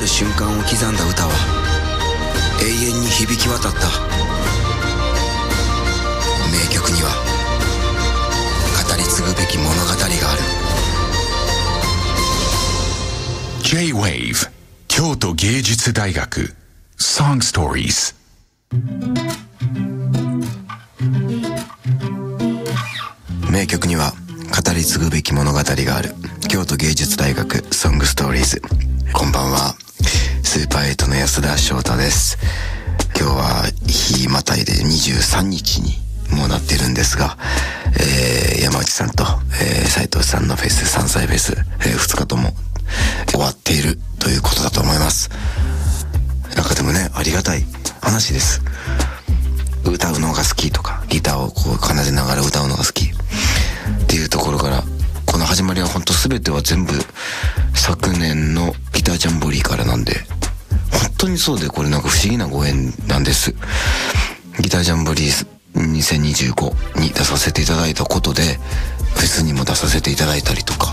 る瞬間を刻んだ歌は永遠に響き渡った。名曲には語り継ぐべき物語がある。 J-Wave 京都芸術大学 Song Stories。 名曲には語り継ぐべき物語がある。京都芸術大学ソングストーリーズ。こんばんは、スーパーエイトの安田翔太です。今日は日またいで23日にもうなってるんですが、山内さんと、斉藤さんのフェス、3歳フェス、2日とも終わっているということだと思います。なんかでもね、ありがたい話です。歌うのが好きとか、ギターをこう奏でながら歌うのが好きっていうところから、この始まりは本当全ては全部昨年のギタージャンボリーからなんで、本当にそうで、これなんか不思議なご縁なんです。ギタージャンボリー2025に出させていただいたことで、フェスにも出させていただいたりとか、